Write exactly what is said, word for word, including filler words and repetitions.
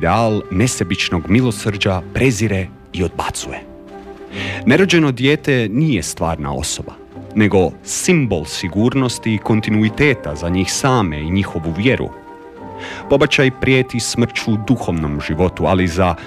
ideal nesebičnog milosrđa prezire i odbacuje. Nerođeno dijete nije stvarna osoba, nego simbol sigurnosti i kontinuiteta za njih same i njihovu vjeru. Pobačaj prijeti smrću duhovnom životu, ali za